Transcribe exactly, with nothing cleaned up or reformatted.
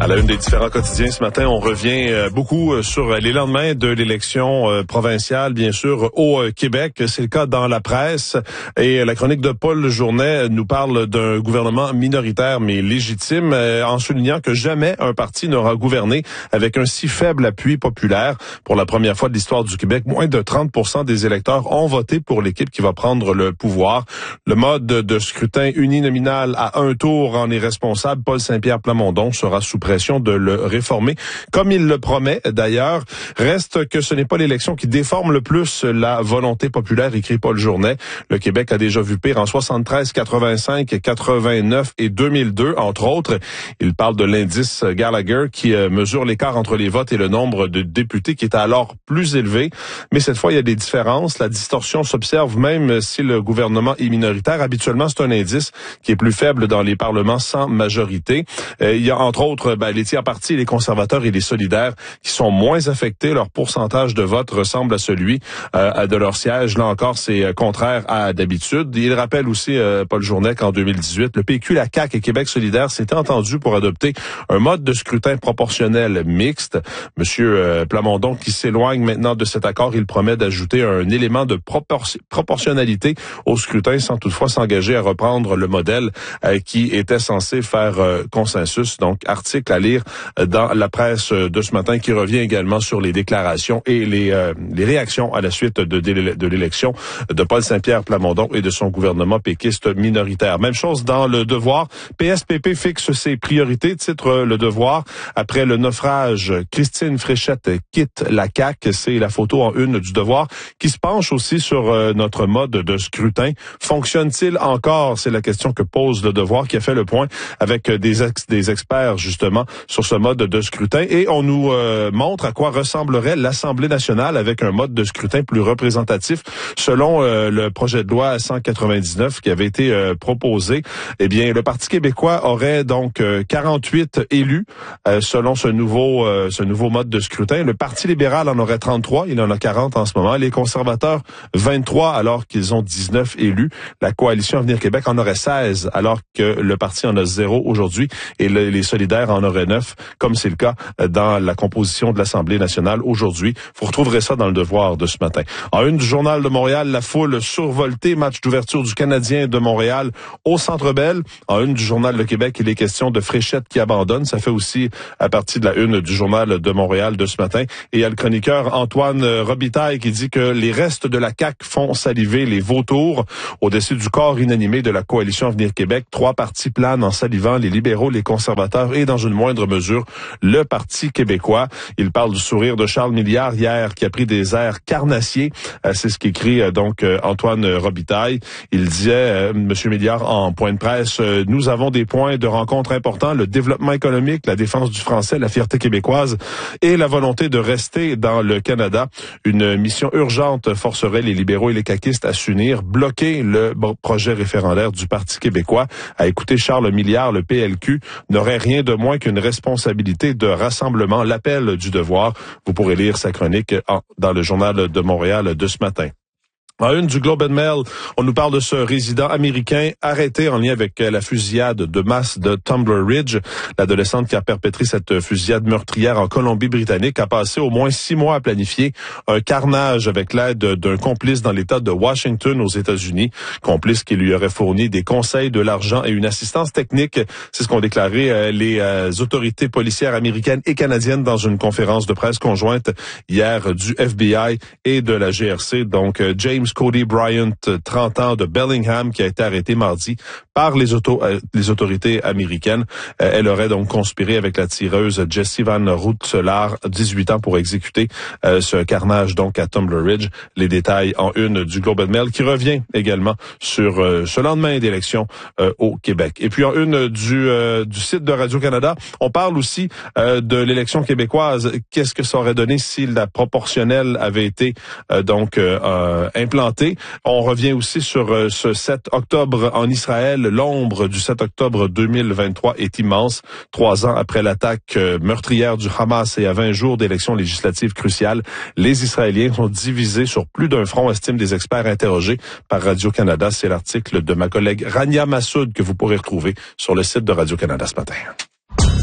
À la une des différents quotidiens ce matin, on revient euh, beaucoup sur les lendemains de l'élection euh, provinciale, bien sûr, au euh, Québec. C'est le cas dans la presse. Et la chronique de Paul Journet nous parle d'un gouvernement minoritaire mais légitime, euh, en soulignant que jamais un parti n'aura gouverné avec un si faible appui populaire. Pour la première fois de l'histoire du Québec, moins de trente pour cent des électeurs ont voté pour l'équipe qui va prendre le pouvoir. Le mode de scrutin uninominal à un tour en est responsable. Paul Saint-Pierre Plamondon sera sous pression de le réformer, comme il le promet d'ailleurs. Reste que ce n'est pas l'élection qui déforme le plus la volonté populaire, écrit Paul Journet. Le Québec a déjà vu pire en soixante-treize, quatre-vingt-cinq, quatre-vingt-neuf et deux mille deux, entre autres. Il parle de l'indice Gallagher qui mesure l'écart entre les votes et le nombre de députés qui est alors plus élevé. Mais cette fois, il y a des différences. La distorsion s'observe même si le gouvernement est minoritaire. Habituellement, c'est un indice qui est plus faible dans les parlements sans majorité. Euh, il y a entre autres ben, les tiers partis, les conservateurs et les solidaires qui sont moins affectés. Leur pourcentage de vote ressemble à celui euh, de leur siège. Là encore, c'est contraire à d'habitude. Il rappelle aussi, euh, Paul Journet, qu'en deux mille dix-huit, le P Q, la C A Q et Québec solidaire s'étaient entendus pour adopter un mode de scrutin proportionnel mixte. Monsieur euh, Plamondon, qui s'éloigne maintenant de cet accord, il promet d'ajouter un élément de propor- proportionnalité au scrutin sans toutefois s'engager à reprendre le modèle euh, qui était censé faire euh, consensus. Donc, article à lire dans la presse de ce matin qui revient également sur les déclarations et les, euh, les réactions à la suite de, de l'élection de Paul Saint-Pierre Plamondon et de son gouvernement péquiste minoritaire. Même chose dans Le Devoir. P S P P fixe ses priorités, titre Le Devoir. Après le naufrage, Christine Fréchette quitte la C A Q. C'est la photo en une du Devoir qui se penche aussi sur euh, notre mode de scrutin. Fonctionne-t-il encore? C'est la question que pose Le Devoir, qui a fait le point avec des, ex- des experts justement sur ce mode de scrutin. Et on nous euh, montre à quoi ressemblerait l'Assemblée nationale avec un mode de scrutin plus représentatif. Selon euh, le projet de loi cent quatre-vingt-dix-neuf qui avait été euh, proposé, eh bien, le Parti québécois aurait donc euh, quarante-huit élus euh, selon ce nouveau euh, ce nouveau mode de scrutin. Le Parti libéral en aurait trente-trois, il en a quarante en ce moment. Les conservateurs, vingt-trois, alors qu'ils ont dix-neuf élus. La coalition Avenir Québec en aurait seize, alors que le parti en a zéro aujourd'hui. Et le, les solidaires en auraient neuf, comme c'est le cas dans la composition de l'Assemblée nationale aujourd'hui. Vous retrouverez ça dans Le Devoir de ce matin. En une du Journal de Montréal, la foule survoltée, match d'ouverture du Canadien de Montréal au Centre Bell. En une du Journal de Québec, il est question de Fréchette qui abandonne. Ça fait aussi à partir de la une du Journal de Montréal de ce matin. Et il y a le chroniqueur Antoine Robitaille qui dit que les restes de la C A Q font saliver les vautours. Au-dessus du corps inanimé de la coalition Avenir Québec, trois partis planent en salivant, les libéraux, les conservateurs et dans une moindre mesure le Parti québécois. Il parle du sourire de Charles Milliard hier qui a pris des airs carnassiers. Euh, c'est ce qu'écrit euh, donc euh, Antoine Robitaille. Il disait, euh, Monsieur Milliard, en point de presse, euh, nous avons des points de rencontre importants, le développement économique, la défense du français, la fierté québécoise et la volonté de rester dans le Canada. Une mission urgente forcerait les libéraux et les caquistes à s'unir, bloquer le projet référendaire du Parti québécois. À écouter Charles Milliard, le P L Q n'aurait rien de moins qu'une responsabilité de rassemblement, l'appel du Devoir. Vous pourrez lire sa chronique dans le Journal de Montréal de ce matin. En une du Globe and Mail, on nous parle de ce résident américain arrêté en lien avec la fusillade de masse de Tumbler Ridge. L'adolescente qui a perpétré cette fusillade meurtrière en Colombie-Britannique a passé au moins six mois à planifier un carnage avec l'aide d'un complice dans l'État de Washington aux États-Unis. Complice qui lui aurait fourni des conseils, de l'argent et une assistance technique. C'est ce qu'ont déclaré les autorités policières américaines et canadiennes dans une conférence de presse conjointe hier du F B I et de la G R C. Donc, James Cody Bryant, trente ans, de Bellingham, qui a été arrêté mardi par les, auto, euh, les autorités américaines. Euh, elle aurait donc conspiré avec la tireuse Jessie Van Roetelaar, dix-huit ans, pour exécuter euh, ce carnage donc à Tumbler Ridge. Les détails en une du Globe and Mail, qui revient également sur euh, ce lendemain d'élection euh, au Québec. Et puis en une du, euh, du site de Radio-Canada, on parle aussi euh, de l'élection québécoise. Qu'est-ce que ça aurait donné si la proportionnelle avait été euh, donc euh, implantée? On revient aussi sur euh, ce sept octobre en Israël. L'ombre du sept octobre deux mille vingt-trois est immense. Trois ans après l'attaque euh, meurtrière du Hamas et à vingt jours d'élections législatives cruciales, les Israéliens sont divisés sur plus d'un front, estiment des experts interrogés par Radio-Canada. C'est l'article de ma collègue Rania Massoud que vous pourrez retrouver sur le site de Radio-Canada ce matin.